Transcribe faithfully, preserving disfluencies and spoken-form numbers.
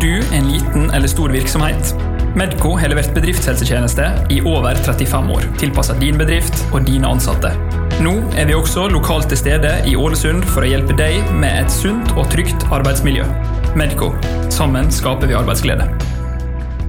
du en liten eller stor virksomhet? Medco har levert bedriftshelsetjeneste i over trettifem år, tilpasset din bedrift og dine ansatte. Nå er vi også lokalt til stede i Ålesund for å hjelpe deg med et sunt og trygt arbeidsmiljø. Medco. Sammen skaper vi arbeidsglede.